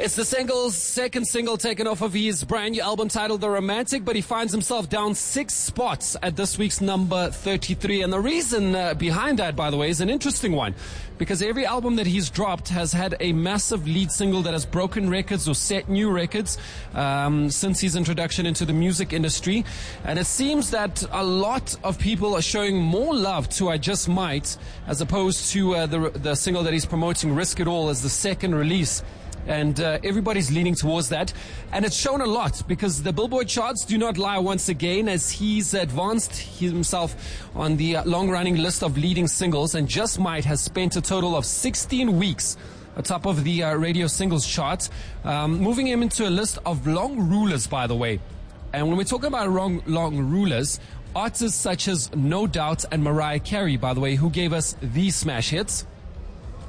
It's the second single taken off of his brand new album titled The Romantic, but he finds himself down 6 spots at this week's number 33. And the reason behind that, by the way, is an interesting one, because every album that he's dropped has had a massive lead single that has broken records or set new records since his introduction into the music industry. And it seems that a lot of people are showing more love to I Just Might as opposed to the single that he's promoting, Risk It All, as the second release. And everybody's leaning towards that. And it's shown a lot because the Billboard charts do not lie once again, as he's advanced himself on the long-running list of leading singles. And Just Might has spent a total of 16 weeks atop of the radio singles chart, moving him into a list of long rulers, by the way. And when we're talking about long rulers, artists such as No Doubt and Mariah Carey, by the way, who gave us these smash hits.